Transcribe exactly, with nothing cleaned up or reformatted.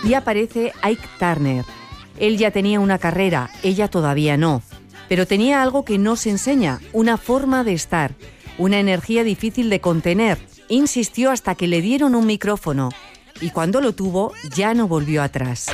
y aparece Ike Turner. Él ya tenía una carrera, ella todavía no, pero tenía algo que no se enseña, una forma de estar, una energía difícil de contener. Insistió hasta que le dieron un micrófono y cuando lo tuvo ya no volvió atrás.